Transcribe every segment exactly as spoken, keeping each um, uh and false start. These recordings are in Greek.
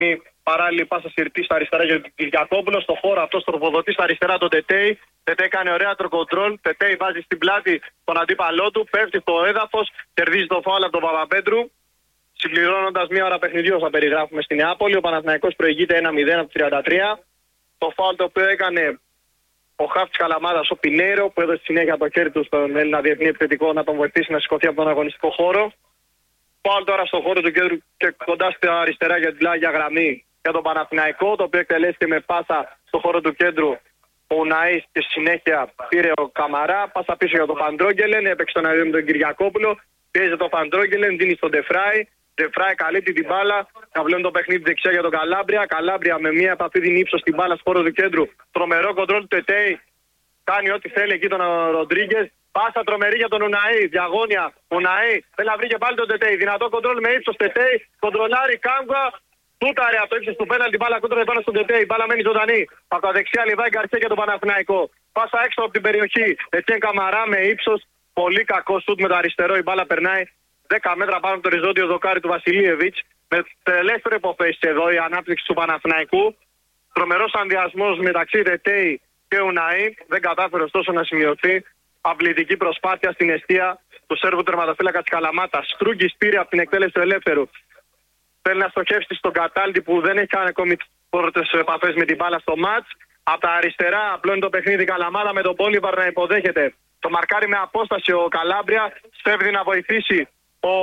Παράλληλη πάσα συρτή στα αριστερά για τον Κυριακόπουλο. Στο χώρο αυτό τροφοδοτεί στα αριστερά τον Τετέι. Τετέι κάνει ωραία τροκοντρόλ. Τετέι βάζει στην πλάτη τον αντίπαλό του. Πέφτει στο έδαφος. Κερδίζει το φάουλ από τον Παπαπέτρου. Συμπληρώνοντας μία ώρα παιχνιδιού, θα περιγράφουμε στη Νεάπολη. Ο Παναθηναϊκός προηγείται ένα μηδέν από τριάντα τρία. Το φάουλ το οποίο έκανε ο χαφ της Καλαμάδας, ο Πινέιρο, που έδωσε συνέχεια το χέρι του στον Έλληνα διεθνή επιθετικό να τον βοηθήσει να σηκωθεί από τον αγωνιστικό χώρο. Φάουλ τώρα στον χώρο του κέντρου και κοντά στα αριστερά για την πλάγια γραμμή για τον Παναθηναϊκό, το οποίο εκτελέστηκε με πάσα στον χώρο του κέντρου ο Ουναής και συνέχεια πήρε ο Καμαρά. Πάσα πίσω για τον Φαντρόγγελεν, έπαιξε τον αριό με τον Κυριακόπουλο. Πιέζει τον Φαντρόγγελεν, δίνει στον Ντεφράι. Ντεφράι καλύπτει την μπάλα. Καβλώνει το παιχνίδι δεξιά για τον Καλάμπρια. Καλάμπρια με μία επαφή δίνει ύψος στην μπάλα στο χώρο του κέντρου. Τρομερό κοντρόλ του Τετέι. Κάνει ό,τι θέλει εκεί τον Ροντρίγκες. Πάσα τρομερή για τον Ουναή. Διαγώνια. Ουναή θέλει να βρει και πάλι τον Τετέι. Δυνατό κοντρόλ με ύψος Τετέι. Κοντρολάρει Κάγκουα. Τούταρε από το ύψος του πέναλτι. Μπάλα κόντρα πάνω στον Τετέι. Μπάλα μένει ζωντανή. Από τα δεξιά Λιβάη Γκαρσία για τον Παναθηναϊκό. Πάσα έξω από την περιοχή. Ετιέν Καμαρά με ύψος. Πολύ κακό σουτ με το αριστερό. Η μπάλα περνάει δέκα μέτρα πάνω από το οριζόντιο δοκάρι του Βασιλίεβιτς. Με τελέστερο υποφέση εδώ η ανάπτυξη του Παναθηναϊκού. Τρομερός ανδιασμός μεταξύ Τετέι και Ουναή. Δεν κατάφερε ωστόσο να σημειωθεί. Απλητική προσπάθεια στην εστία του Σέρβου τερματοφύλακα της Καλαμάτας. Στρούγκης πήρε από την εκτέλεση του ελεύθερου. Θέλει να στοχεύσει στον Κατάλτη που δεν έχει κάνει ακόμη πρώτες επαφές με την μπάλα στο μάτς. Από τα αριστερά απλώνει το παιχνίδι Καλαμάτα με τον Μπόλιβαρ να υποδέχεται. Το μαρκάρει με απόσταση ο Καλάμπρια. Στέφδει να βοηθήσει ο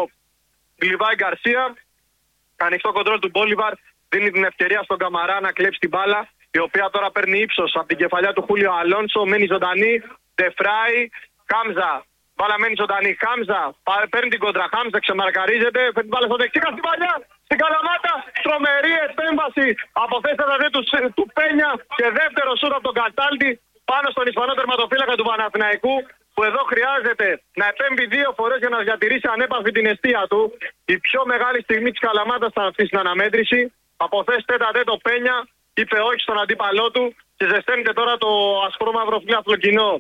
Λιβάη Γκαρσία. Ανοιχτό κοντρόλ του Μπόλιβαρ. Δίνει την ευκαιρία στον Καμαρά να κλέψει την μπάλα. Η οποία τώρα παίρνει ύψος από την κεφαλιά του Χούλιο Αλόνσο. Μένει ζωντανή. Ντεφράι. Χάμζα. Μπάλα μένει ζωντανή. Χάμζα. Παίρνει την κόντρα. Χάμζα ξεμαρκαρίζεται. Παίρνει την μπάλα στο δεξί. Στην παλιά. Στην Καλαμάτα. Τρομερή επέμβαση από θέση του, του Πένια. Και δεύτερο σούτ από τον Κατάλτη πάνω στον Ισπανό τερματοφύλακα του Παναθηναϊκού. Που εδώ χρειάζεται να επέμβει δύο φορές για να διατηρήσει ανέπαφη την εστία του. Η πιο μεγάλη στιγμή της Καλαμάτας θα αυτή στην αναμέτρηση. Από θέση τέτα τέτο Πένια. Είπε όχι στον αντίπαλό του και ζεσταίνεται τώρα το ασπρόμαυρο φιλάθλο κοινό.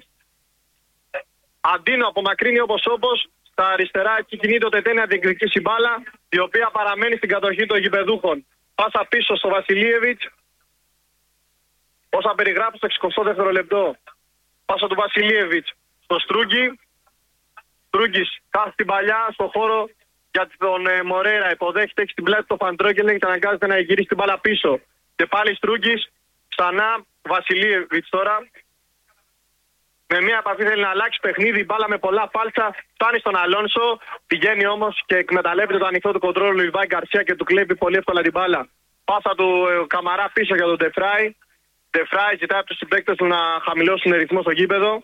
Αντίνο απομακρύνει όπως όπως. Στα αριστερά εκεί κινείται ο Τετέι να διεκδικήσει μπάλα, η οποία παραμένει στην κατοχή των γηπεδούχων. Πάσα πίσω στο Βασιλίεβιτς. Όσα περιγράφει στο εξηκοστό δεύτερο λεπτό. Πάσα του Βασιλίεβιτς στο Στρούγκη. Στρούγκης κάθει την παλιά στο χώρο για τον ε, Μορέρα. Υποδέχεται, έχει στην πλάτη το Φαντρόγγελεν και αναγκάζεται να γυρίσει την μπάλα πίσω. Και πάλι Στρούγκης, ξανά Βασιλίεβιτς τώρα. Με μία επαφή θέλει να αλλάξει παιχνίδι, μπάλα με πολλά φάλτσα. Φτάνει στον Αλόνσο, πηγαίνει όμως και εκμεταλλεύεται το ανοιχτό του κοντρόλ του Λιβάη Γκαρσία και του κλέβει πολύ εύκολα την μπάλα. Πάσα του ε, Καμαρά πίσω για τον Ντεφράι. Ντεφράι ζητάει από τους συμπαίκτες του να χαμηλώσουν ρυθμό στο γήπεδο.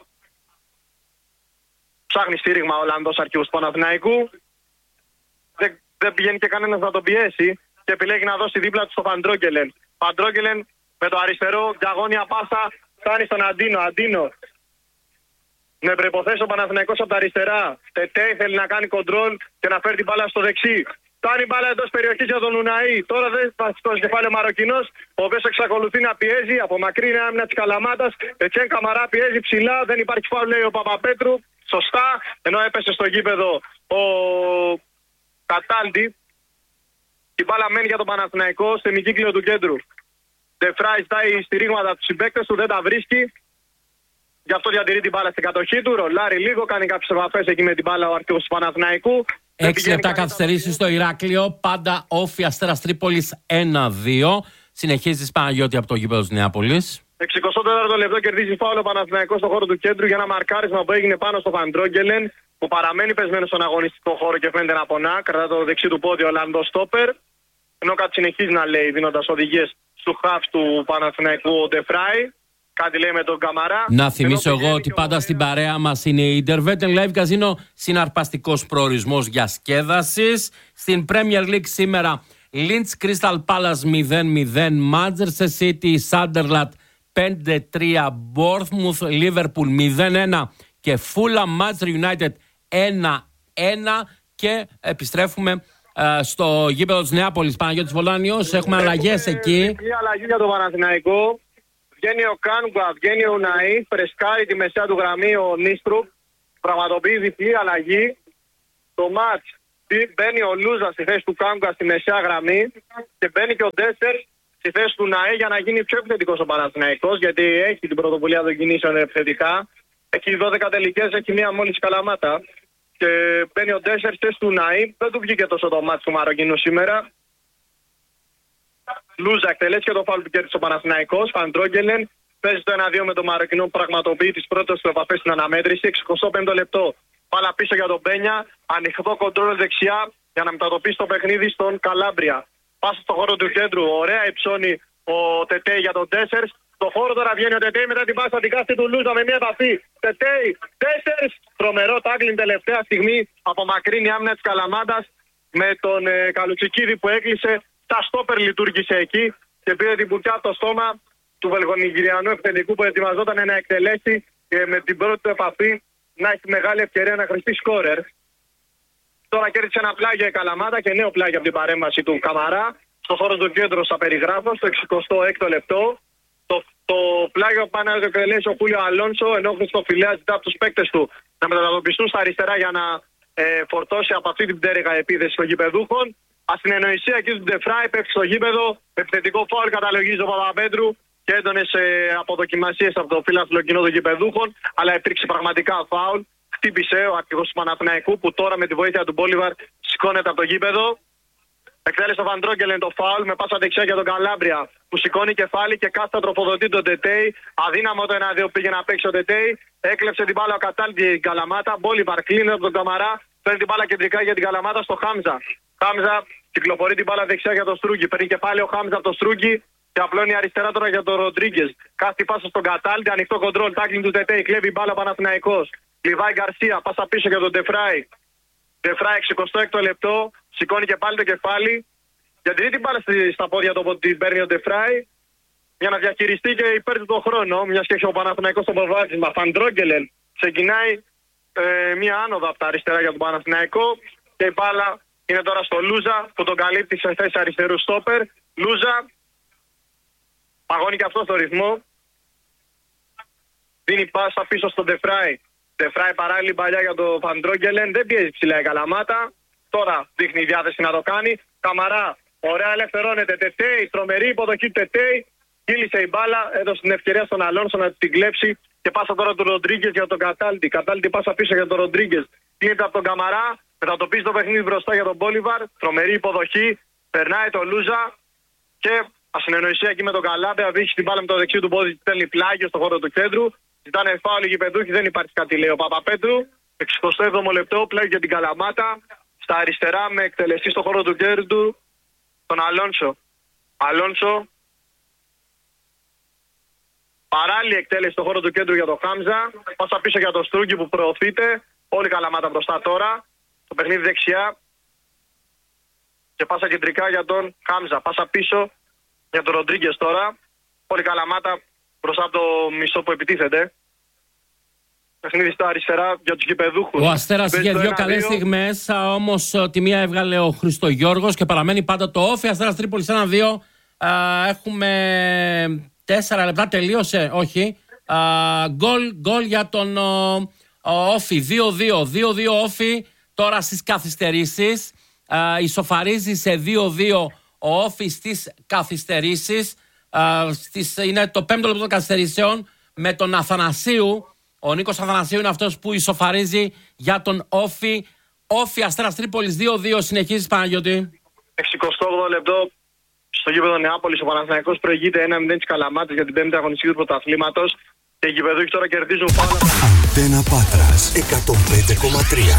Ψάχνει στήριγμα ο Ολλανδός αρχηγός του Παναθηναϊκού. Δεν, δεν πηγαίνει και κανένας να τον πιέσει και επιλέγει να δώσει δίπλα του στο Φαντρόγγελεν. Φαντρόγγελεν με το αριστερό, διαγώνια πάσα, φτάνει στον Αντίνο. Αντίνο. Με προϋποθέσει ο Παναθηναϊκός από τα αριστερά. Τετέι θέλει να κάνει κοντρόλ και να φέρει την μπάλα στο δεξί. Φτάνει μπάλα εντός περιοχής για τον Ουναή. Τώρα δεν θα στο κεφάλαιο Μαροκινός, ο οποίος εξακολουθεί να πιέζει. Απομακρύνει άμυνα της Καλαμάτας. Ετιέν Καμαρά πιέζει ψηλά. Δεν υπάρχει φάουλ, λέει ο Παπαπέτρου. Σωστά. Ενώ έπεσε στο γήπεδο ο Κατάλτη. Η μπάλα μένει για τον Παναθηναϊκό στο ημικύκλιο του κέντρου. Ντεφράι ζητάει στηρίγματα του συμπαίκτες του, δεν τα βρίσκει. Γι' αυτό διατηρεί την μπάλα στην κατοχή του. Ρολάρει λίγο, κάνει κάποιες επαφές εκεί με την μπάλα ο αρχηγός του Παναθηναϊκού. Έξι λεπτά καθυστερήσει στο Ηράκλειο. Πάντα Όφη Αστέρας Τρίπολης ένα δύο. Συνεχίζει Παναγιώτη από το γήπεδο της Νεάπολης. εξηκοστό τέταρτο λεπτό κερδίζει φάουλ ο Παναθηναϊκός στο χώρο του κέντρου για ένα μαρκάρισμα που έγινε πάνω στο Φαντρόγγελεν, που παραμένει πεσμένο στον αγωνιστικό χώρο και φαίνεται να πονά. Κρατά το δεξί του πόδι ο Ολλανδός στόπερ. Ενώ κάτι συνεχίζει να λέει δίνοντας οδηγίες στου χαφ του Παναθηναϊκού ο Ντεφράι. Κάτι λέει με τον Καμαρά. Να θυμίσω εγώ ότι πάντα στην παρέα μας είναι η Intervetten Live Casino, συναρπαστικός προορισμός για σκέδασης. Στην Premier League σήμερα Leeds Crystal Palace μηδέν μηδέν, Manchester City Sunderland πέντε τρία, Bournemouth Liverpool μηδέν ένα και Fulham Manchester United ένα ένα. Και επιστρέφουμε uh, στο γήπεδο της Νεάπολης. Παναγιώτης Βολάνιος, έχουμε αλλαγές εκεί. Μια αλλαγή για τον Παναθηναϊκό. Βγαίνει ο Κάνγκουα, βγαίνει ο Ουναή, φρεσκάρει τη μεσαία του γραμμή ο Νίστρουπ, πραγματοποιεί διπλή αλλαγή. Το μάτς επίθεση. Μπαίνει ο Λούζα στη θέση του Κάμγκα στη μεσαία γραμμή και μπαίνει και ο Ντέσσερ στη θέση του Ναέ για να γίνει πιο επιθετικός ο Παναθηναϊκός, γιατί έχει την πρωτοβουλία των κινήσεων επιθετικά. Έχει δώδεκα τελικές, έχει μία μόλις Καλαμάτα. Και μπαίνει ο Ντέσσερ στη θέση του Ναή. Δεν του βγήκε τόσο το μάτι του Μαροκινού σήμερα. Λούζα εκτελέσει και το φάουλ που κέρδισε ο Παναθηναϊκός. Φαντρόγγελεν παίζει το ένα δύο με τον Μαροκινό που πραγματοποιεί τις πρώτες του επαφές στην αναμέτρηση. εξηκοστό πέμπτο λεπτό. Πάλα πίσω για τον Μπένια. Ανοιχτό κοντρόλ δεξιά για να μετατοπίσει το παιχνίδι στον Καλάμπρια. Πάσα στο χώρο του κέντρου. Ωραία υψώνει ο Τετέι για τον Ντέσσερ. Στο χώρο τώρα βγαίνει ο Τετέι μετά την πάσα την κάστη του Λούζα με μια επαφή. Τετέι, Ντέσσερ. Τρομερό τάκλιν τελευταία στιγμή. Απομακρύνει η άμυνα της Καλαμάτας με τον ε, Καλουτσικίδη που έκλεισε. Τα στόπερ λειτουργήσε εκεί και πήρε την μπουκιά από το στόμα του Βελγονιγηριανού επιθετικού που ετοιμαζόταν να εκτελέσει και με την πρώτη του επαφή να έχει μεγάλη ευκαιρία να χρηστεί σκόρερ. Τώρα κέρδισε ένα πλάγιο η Καλαμάτα και νέο πλάγιο από την παρέμβαση του Καμαρά. Στο χώρο του κέντρου στα περιγράφω, στο εξηκοστό έκτο λεπτό. Το, το πλάγιο που πάνε να εκτελέσει ο Χούλιο Αλόνσο, ενώ ο Φιλέα ζητά από τους παίκτες του να μετατοπιστούν στα αριστερά για να ε, φορτώσει από αυτή την πτέρυγα επίθεση των γηπεδούχων. Ασυνεννοησία εκεί του Ντεφράι, πέφτει στο γήπεδο. Επιθετικό φάουλ καταλογίζει ο Παπαπέτρου και έντονες ε, αποδοκιμασίες από το φύλαθλο κοινό των γηπεδούχων. Αλλά υπήρξε πραγματικά φάουλ. Χτύπησε ο αρχηγός του Παναθηναϊκού που τώρα με τη βοήθεια του Μπόλιβαρ σηκώνεται από το γήπεδο. Εκτέλεσε ο Βαντρόγκελεν το φάουλ με πάσα δεξιά για τον Καλάμπρια που σηκώνει κεφάλι και κάθετα τροφοδοτεί τον Τετέι. Αδύναμο το ένα δύο πήγε να παίξει ο Τετέι. Έκλεψε την μπάλα ο Κατάλτη την Καλαμάτα. Μπόλιβαρ κλείνει από τον Καμαρά. Παίρνει την μπάλα κεντρικά για την Καλαμάτα στο Χάμζα. Χάμζα κυκλοφορεί την μπάλα δεξιά για τον Στρούγκη. Παίρνει και πάλι ο Χάμζα από τον Στρούγκη και απλώνει αριστερά τώρα για τον Ροντρίγκες. Κάθει πάσα στον Κατάλτη. Ανοιχτό κοντρόλ. Τάκλιν του Τετέι. Κλέβει μπάλα Παναθηναϊκός. Λιβάη Γκαρσία. Πάσα πίσω για τον Ντεφράι. Ντεφράι εξηκοστό έκτο λεπτό. Σηκώνει και πάλι το κεφάλι. Γιατί την μπάλα στα πόδια του από την παίρνει ο Ντεφράι για να διαχειριστεί και υπέρ του τον χρόνο. Μια και έχει ο Παναθηναϊκός στο προβάδισμα. Φαντρόγκελεν ξεκινάει ε, μια άνοδο από τα αριστερά για τον Παναθηναϊκό και η μπάλα είναι τώρα στο Λούζα που τον καλύπτει σε θέση αριστερού στόπερ. Λούζα παγώνει και αυτό στο ρυθμό. Δίνει πάσα πίσω στον Ντεφράι. Ντεφράι παράλληλη παλιά για τον Φαντρόγκελεν. Δεν πιέζει ψηλά η Καλαμάτα. Τώρα δείχνει η διάθεση να το κάνει. Καμαρά. Ωραία, ελευθερώνεται. Τετέι, τρομερή υποδοχή Τετέι. Κύλησε η μπάλα, έδωσε την ευκαιρία στον Αλόνσο να την κλέψει και πάσα τώρα του Ροντρίγκες για τον Κατάλτη. Κατάλτη πάσα πίσω για τον Ροντρίγκες. Κλείνεται από τον Καμαρά, μετατοπίζει το παιχνίδι μπροστά για τον Μπόλιβαρ. Τρομερή υποδοχή. Περνάει το Λούζα και ασυνεννοησία εκεί με τον Καλάμπρια. Βρίσκει την μπάλα με το δεξί του πόδι, στέλνει πλάγιο στο χώρο του κέντρου. Ζητάνε φάουλ οι γηπεδούχοι, δεν υπάρχει κάτι, λέει ο Παπαπέτρου. εξηκοστό έβδομο λεπτό, πλάγιο για την Καλαμάτα. Στα αριστερά με εκτελεστή στο χώρο του κέντρου τον Αλόνσο. Αλόνσο. Παράλληλη εκτέλεση στο χώρο του κέντρου για τον Χάμζα. Πάσα πίσω για τον Στρούγκη που προωθείται. Όλη Καλαμάτα μπροστά τώρα. Το παιχνίδι δεξιά. Και πάσα κεντρικά για τον Χάμζα. Πάσα πίσω για τον Ροντρίγκες τώρα. Όλη Καλαμάτα μπροστά από το μισό που επιτίθεται. Παιχνίδι στα αριστερά για τους γηπεδούχους. Ο Αστέρας είχε δύο καλές στιγμές, όμως τη μία έβγαλε ο Χριστογιώργος και παραμένει πάντα το όφι. Αστέρας Τρίπολης ένα δύο. Έχουμε τέσσερα λεπτά, τελείωσε, όχι. Γκολ για τον όφι, δύο δύο. δύο δύο όφι τώρα στις καθυστερήσεις. Ισοφαρίζει σε δύο δύο ο όφι στις καθυστερήσεις. Είναι το πέμπτο λεπτό των καθυστερήσεων με τον Αθανασίου. Ο Νίκος Αθανασίου είναι αυτός που ισοφαρίζει για τον όφι. Όφι Αστέρας Τρίπολης δύο δύο. Συνεχίζεις, Παναγιώτη. εξηκοστό όγδοο λεπτό στο γήπεδο Νεάπολης. Ο Παναθηναϊκός προηγείται ένα μηδέν της Καλαμάτας για την πέμπτη αγωνιστική του πρωταθλήματος. Και οι γηπεδούχοι τώρα κερδίζουν πάνω. Αντένα Πάτρας εκατόν πέντε κόμμα τρία.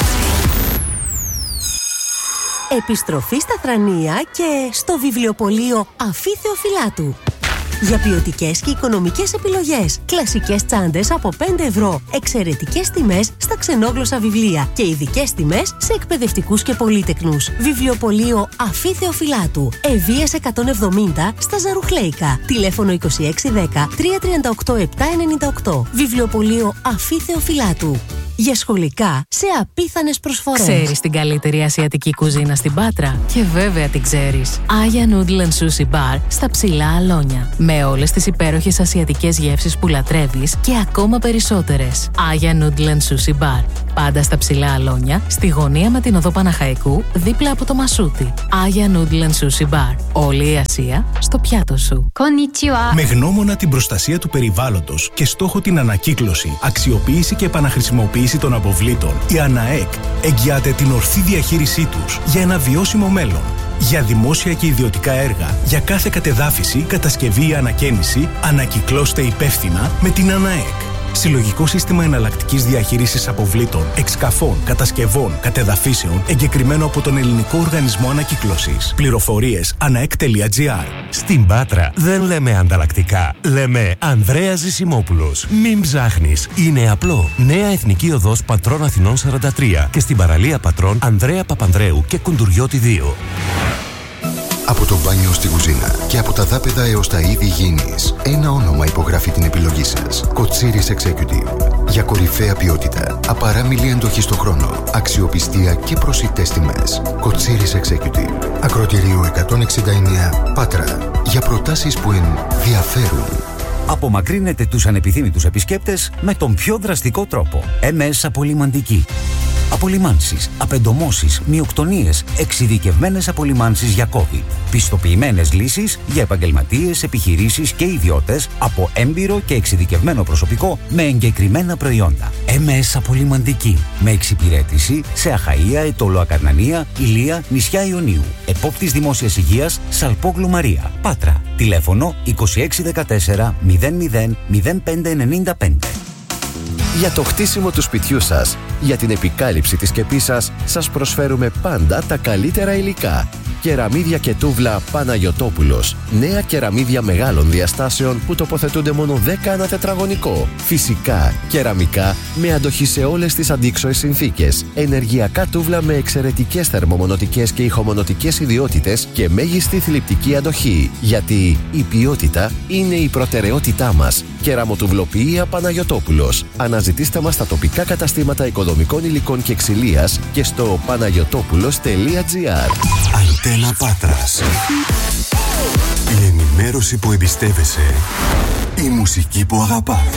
Επιστροφή στα Θρανία και στο βιβλιοπωλείο Αφή Θεοφυλάτου. Για ποιοτικές και οικονομικές επιλογές. Κλασικές τσάντες από πέντε ευρώ. Εξαιρετικές τιμές στα ξενόγλωσσα βιβλία. Και ειδικές τιμές σε εκπαιδευτικούς και πολύτεκνους. Βιβλιοπωλείο Αφή Θεοφυλάτου. Ευβοίας εκατόν εβδομήντα στα Ζαρουχλέικα. Τηλέφωνο είκοσι έξι δέκα τριακόσια τριάντα οκτώ επτακόσια ενενήντα οκτώ. Βιβλιοπωλείο Αφή Θεοφυλάτου. Για σχολικά σε απίθανες προσφορές. Ξέρεις την καλύτερη ασιατική κουζίνα στην Πάτρα? Και βέβαια την ξέρεις. Aya Noodle and Sushi Bar στα Ψηλά Αλόνια. Με όλες τις υπέροχες ασιατικές γεύσεις που λατρεύεις και ακόμα περισσότερες. Aya Noodle and Sushi Bar. Πάντα στα Ψηλά Αλόνια, στη γωνία με την οδό Παναχαϊκού, δίπλα από το Μασούτι. Aya Noodle Sushi Bar. Όλη η Ασία στο πιάτο σου. Konnichiwa. Με γνώμονα την προστασία του περιβάλλοντος και στόχο την ανακύκλωση, αξιοποίηση και επαναχρησιμοποίηση των αποβλήτων, η ΑΝΑΕΚ εγγυάται την ορθή διαχείρισή τους για ένα βιώσιμο μέλλον. Για δημόσια και ιδιωτικά έργα, για κάθε κατεδάφιση, κατασκευή ή ανακαίνιση, ανακυκλώστε υπεύθυνα με την ΑΝΑΕΚ. Συλλογικό σύστημα εναλλακτικής διαχείρισης αποβλήτων, εξκαφών, κατασκευών, κατεδαφίσεων, εγκεκριμένο από τον Ελληνικό Οργανισμό Ανακύκλωσης. Πληροφορίες αναεκ τελεία τζι άρ. Στην Πάτρα δεν λέμε ανταλλακτικά, λέμε Ανδρέας Ζησιμόπουλος. Μην ψάχνεις, είναι απλό. Νέα Εθνική Οδός Πατρών Αθηνών σαράντα τρία και στην παραλία Πατρών Ανδρέα Παπανδρέου και Κουντουριώτη δύο. Από το μπάνιο στη κουζίνα και από τα δάπεδα έως τα είδη υγιεινής, ένα όνομα υπογράφει την επιλογή σας. Κοτσίρις Executive. Για κορυφαία ποιότητα, απαράμιλη εντοχή στο χρόνο, αξιοπιστία και προσιτές τιμές. Κοτσίρις Executive. Ακροτηρίου εκατόν εξήντα εννέα, Πάτρα. Για προτάσεις που ενδιαφέρουν. Απομακρύνετε τους ανεπιθύμητους επισκέπτες με τον πιο δραστικό τρόπο. εμ ες Απολυμαντική. Απολυμάνσεις, απεντομώσεις, μυοκτονίες, εξειδικευμένες απολυμάνσεις για COVID. Πιστοποιημένες λύσεις για επαγγελματίες, επιχειρήσεις και ιδιώτες από έμπειρο και εξειδικευμένο προσωπικό με εγκεκριμένα προϊόντα. εμ ες Απολυμαντική. Με εξυπηρέτηση σε Αχαΐα, Ετώλο Ακαρνανία, Ηλία, νησιά Ιωνίου. Επόπτης Δημόσιας Υγείας, Σαλπόγλου Μαρία. Πάτρα. Τηλέφωνο είκοσι έξι δεκατέσσερα μηδέν μηδέν μηδέν πέντε ενενήντα πέντε. Για το χτίσιμο του σπιτιού σας, για την επικάλυψη της σκεπής σας, σας προσφέρουμε πάντα τα καλύτερα υλικά. Κεραμίδια και τούβλα Παναγιωτόπουλος. Νέα κεραμίδια μεγάλων διαστάσεων που τοποθετούνται μόνο δέκα ανά τετραγωνικό. Φυσικά, κεραμικά με αντοχή σε όλες τις αντίξωες συνθήκες. Ενεργειακά τούβλα με εξαιρετικές θερμομονωτικές και ηχομονωτικές ιδιότητες και μέγιστη θλιπτική αντοχή. Γιατί η ποιότητα είναι η προτεραιότητά μας. Κεραμοτουβλοποιία Παναγιωτόπουλος. Αναζητήστε μας στα τοπικά καταστήματα οικοδομικών υλικών και ξυλίας και στο παναγιωτόπουλος τελεία τζι άρ. Αντένα Πάτρας. Η ενημέρωση που εμπιστεύεσαι. Η μουσική που αγαπάς.